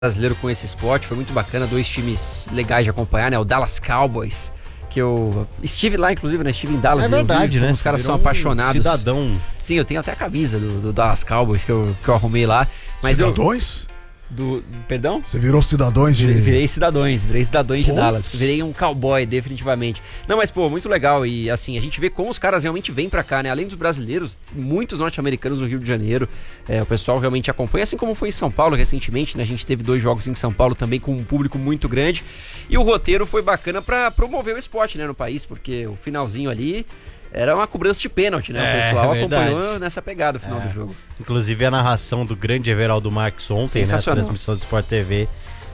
brasileiro com esse esporte, foi muito bacana, 2 times legais de acompanhar, né? O Dallas Cowboys, que eu estive lá, inclusive, né? Estive em Dallas. É verdade, né? Os caras são apaixonados. Cidadão. Sim, eu tenho até a camisa do Dallas Cowboys que eu arrumei lá. Mas Cidadões? Perdão? Você virou cidadãos de... Virei cidadãos de Dallas. Virei um cowboy, definitivamente. Não, mas, muito legal. E, assim, a gente vê como os caras realmente vêm pra cá, né? Além dos brasileiros, muitos norte-americanos no Rio de Janeiro. O pessoal realmente acompanha, assim como foi em São Paulo recentemente, né? A gente teve 2 jogos em São Paulo também com um público muito grande. E o roteiro foi bacana pra promover o esporte, né, no país, porque o finalzinho ali... Era uma cobrança de pênalti, né? O pessoal acompanhou nessa pegada no final do jogo. Inclusive a narração do grande Everaldo Marques ontem, né? A transmissão do Sport TV,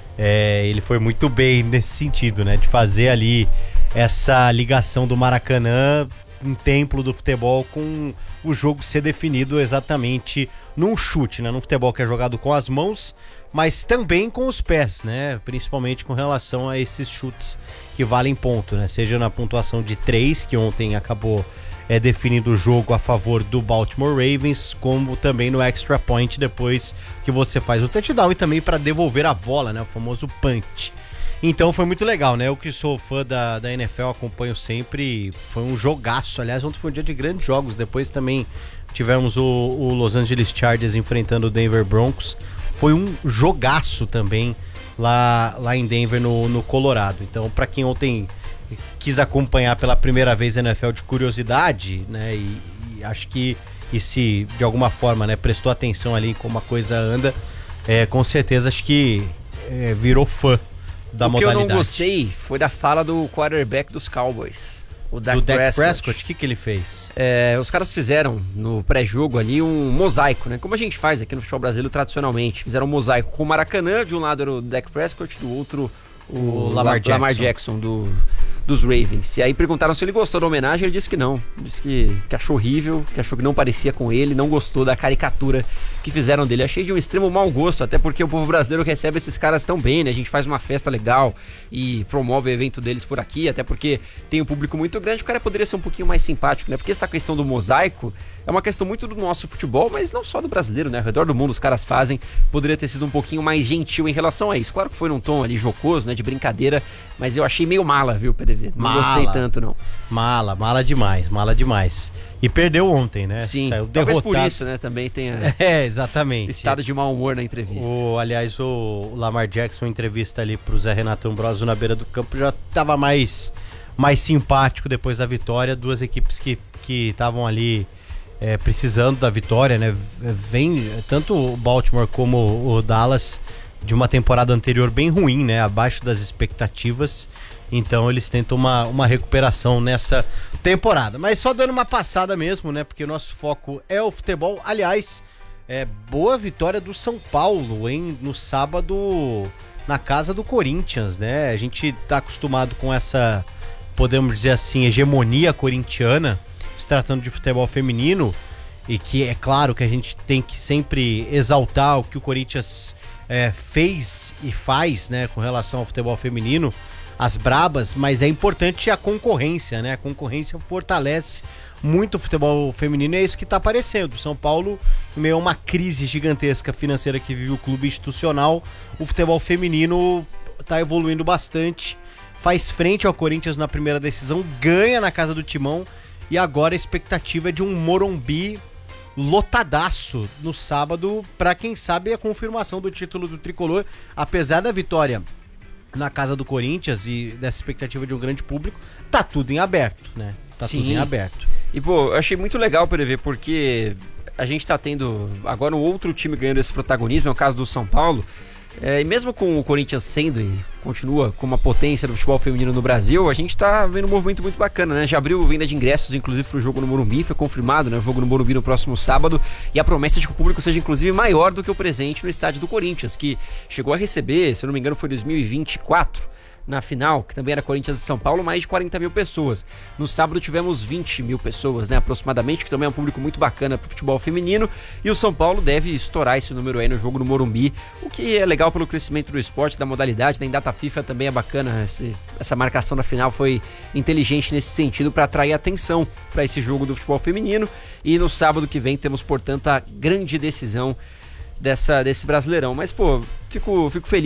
ele foi muito bem nesse sentido, né? De fazer ali essa ligação do Maracanã, um templo do futebol, com o jogo ser definido exatamente num chute, né? Num futebol que é jogado com as mãos, mas também com os pés, né? Principalmente com relação a esses chutes que valem ponto, né? Seja na pontuação de 3, que ontem acabou definindo o jogo a favor do Baltimore Ravens, como também no extra point depois que você faz o touchdown e também para devolver a bola, né? O famoso punch. Então foi muito legal, né? Eu que sou fã da NFL, acompanho sempre, foi um jogaço. Aliás, ontem foi um dia de grandes jogos. Depois também tivemos o Los Angeles Chargers enfrentando o Denver Broncos. Foi um jogaço também lá em Denver, no Colorado. Então, para quem ontem quis acompanhar pela primeira vez a NFL de curiosidade, né? E acho que se de alguma forma, né, prestou atenção ali em como a coisa anda, com certeza acho que virou fã da modalidade. O que eu não gostei foi da fala do quarterback dos Cowboys, o Dak Prescott. O que ele fez? Os caras fizeram no pré-jogo ali um mosaico, né? Como a gente faz aqui no futebol brasileiro tradicionalmente. Fizeram um mosaico com o Maracanã, de um lado era o Dak Prescott, do outro o Lamar Jackson dos Ravens. E aí perguntaram se ele gostou da homenagem, ele disse que não. Disse que achou horrível, que achou que não parecia com ele, não gostou da caricatura que fizeram dele. Achei de um extremo mau gosto, até porque o povo brasileiro recebe esses caras tão bem, né? A gente faz uma festa legal e promove o evento deles por aqui, até porque tem um público muito grande, o cara poderia ser um pouquinho mais simpático, né? Porque essa questão do mosaico é uma questão muito do nosso futebol, mas não só do brasileiro, né? Ao redor do mundo os caras fazem, poderia ter sido um pouquinho mais gentil em relação a isso. Claro que foi num tom ali jocoso, né? De brincadeira, mas eu achei meio mala, viu, PDV? Não gostei tanto, não. Mala demais. E perdeu ontem, né? Sim, saiu talvez derrotado. por isso, né? Também tenha exatamente. estado de mau humor na entrevista. Aliás, o Lamar Jackson, em entrevista ali pro Zé Renato Ambrosio na beira do campo, já estava mais simpático depois da vitória. 2 equipes que estavam ali precisando da vitória, né? Vem tanto o Baltimore como o Dallas de uma temporada anterior bem ruim, né? Abaixo das expectativas. Então eles tentam uma recuperação nessa temporada. Mas só dando uma passada mesmo, né? Porque o nosso foco é o futebol. Aliás, boa vitória do São Paulo, hein? No sábado, na casa do Corinthians, né? A gente tá acostumado com essa, podemos dizer assim, hegemonia corintiana, se tratando de futebol feminino, e que é claro que a gente tem que sempre exaltar o que o Corinthians fez e faz, né, com relação ao futebol feminino, as brabas, mas é importante a concorrência, né? A concorrência fortalece muito o futebol feminino e é isso que está aparecendo. São Paulo, em meio a uma crise gigantesca financeira que vive o clube institucional, o futebol feminino está evoluindo bastante, faz frente ao Corinthians na primeira decisão, ganha na casa do Timão e agora a expectativa é de um Morumbi lotadaço no sábado para quem sabe a confirmação do título do tricolor, apesar da vitória na casa do Corinthians e dessa expectativa de um grande público, tá tudo em aberto, né? Sim. Tudo em aberto. E, eu achei muito legal, PDV, porque a gente tá tendo agora um outro time ganhando esse protagonismo, é o caso do São Paulo. E mesmo com o Corinthians sendo e continua como uma potência do futebol feminino no Brasil, a gente tá vendo um movimento muito bacana, né? Já abriu venda de ingressos, inclusive, pro jogo no Morumbi, foi confirmado, né? O jogo no Morumbi no próximo sábado, e a promessa de que o público seja, inclusive, maior do que o presente no estádio do Corinthians, que chegou a receber, se eu não me engano, foi 2024, na final, que também era Corinthians e São Paulo, mais de 40 mil pessoas. No sábado tivemos 20 mil pessoas, né, aproximadamente, que também é um público muito bacana pro futebol feminino, e o São Paulo deve estourar esse número aí no jogo no Morumbi, o que é legal pelo crescimento do esporte, da modalidade, né? Em data FIFA também é bacana, essa marcação na final foi inteligente nesse sentido para atrair atenção para esse jogo do futebol feminino, e no sábado que vem temos, portanto, a grande decisão desse Brasileirão. Mas, pô, fico feliz